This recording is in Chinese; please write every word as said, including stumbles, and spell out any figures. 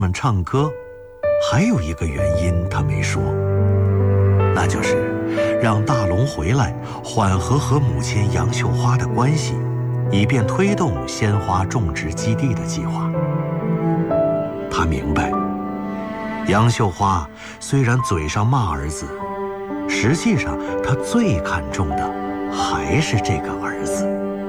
们唱歌，还有一个原因他没说，那就是让大龙回来缓和和母亲杨秀花的关系，以便推动鲜花种植基地的计划。他明白，杨秀花虽然嘴上骂儿子，实际上她最看重的还是这个儿子。